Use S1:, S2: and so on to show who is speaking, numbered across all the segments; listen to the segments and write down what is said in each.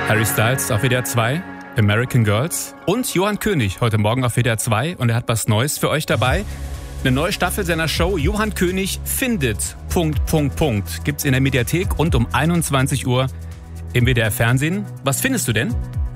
S1: Harry Styles auf WDR 2, American Girls und Johann König heute Morgen auf WDR 2 und er hat was Neues für euch dabei. Eine neue Staffel seiner Show Johann König findet... Gibt's in der Mediathek und um 21 Uhr im WDR Fernsehen. Was findest du denn?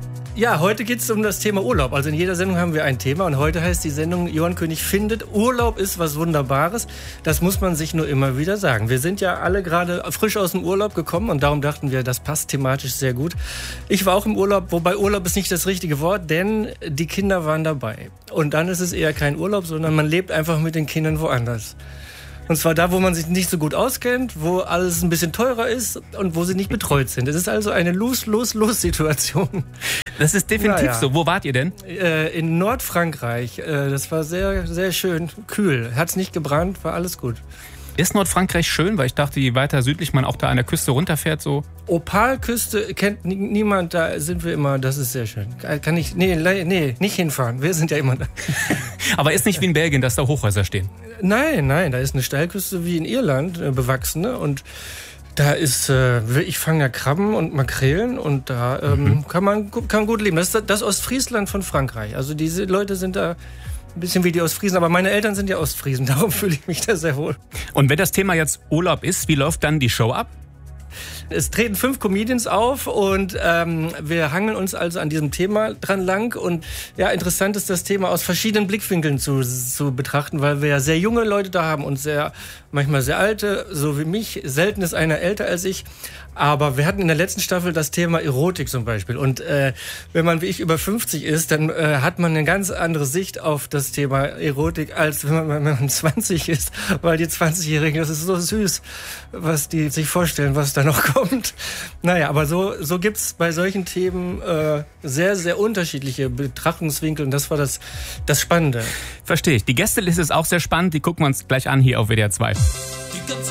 S2: Ja, heute geht es um das Thema Urlaub. Also in jeder Sendung haben wir ein Thema und heute heißt die Sendung Johann König findet. Urlaub ist was Wunderbares. Das muss man sich nur immer wieder sagen. Wir sind ja alle gerade frisch aus dem Urlaub gekommen und darum dachten wir, das passt thematisch sehr gut. Ich war auch im Urlaub, wobei Urlaub ist nicht das richtige Wort, denn die Kinder waren dabei. Und dann ist es eher kein Urlaub, sondern man lebt einfach mit den Kindern woanders. Und zwar da, wo man sich nicht so gut auskennt, wo alles ein bisschen teurer ist und wo sie nicht betreut sind. Es ist also eine Lose-Lose-Lose-Situation.
S1: Das ist definitiv so. Wo wart ihr denn?
S2: In Nordfrankreich. Das war sehr, sehr schön. Kühl. Hat's nicht gebrannt, war alles gut.
S1: Ist Nordfrankreich schön? Weil ich dachte, je weiter südlich man auch da an der Küste runterfährt, so.
S2: Opalküste kennt niemand, da sind wir immer, das ist sehr schön. Kann ich, nee, nicht hinfahren. Wir sind ja immer da.
S1: Aber ist nicht wie in Belgien, dass da Hochhäuser stehen?
S2: Nein, da ist eine Steilküste wie in Irland, bewachsene und da ist, ich fange ja Krabben und Makrelen und da kann man gut leben. Das ist das Ostfriesland von Frankreich. Also diese Leute sind da ein bisschen wie die Ostfriesen, aber meine Eltern sind ja Ostfriesen, darum fühle ich mich da sehr wohl.
S1: Und wenn das Thema jetzt Urlaub ist, wie läuft dann die Show ab?
S2: Es treten 5 Comedians auf und wir hangeln uns also an diesem Thema dran lang. Und ja, interessant ist das Thema aus verschiedenen Blickwinkeln zu betrachten, weil wir ja sehr junge Leute da haben und manchmal sehr alte, so wie mich. Selten ist einer älter als ich. Aber wir hatten in der letzten Staffel das Thema Erotik zum Beispiel. Und wenn man wie ich über 50 ist, dann hat man eine ganz andere Sicht auf das Thema Erotik, als wenn man 20 ist. Weil die 20-Jährigen, das ist so süß, was die sich vorstellen, was da noch kommt. Naja, aber so gibt's bei solchen Themen sehr, sehr unterschiedliche Betrachtungswinkel. Und das war das Spannende.
S1: Verstehe ich. Die Gästeliste ist auch sehr spannend. Die gucken wir uns gleich an hier auf WDR 2.